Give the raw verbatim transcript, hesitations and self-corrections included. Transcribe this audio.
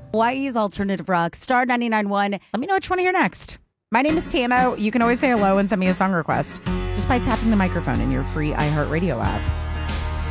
Hawaii's Alternative Rock, Star ninety-nine point one. Let me know which one to hear next. My name is Tamo. You can always say hello and send me a song request just by tapping the microphone in your free iHeartRadio app.